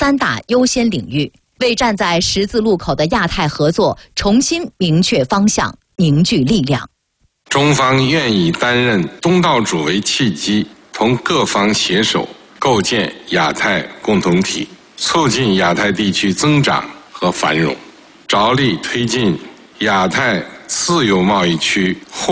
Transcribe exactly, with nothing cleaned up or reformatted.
三大优先领域，为站在十字路口的亚太合作重新明确方向、凝聚力量。 中方愿以担任东道主为契机，同各方携手构建亚太共同体，促进亚太地区增长和繁荣，着力推进亚太自由贸易区互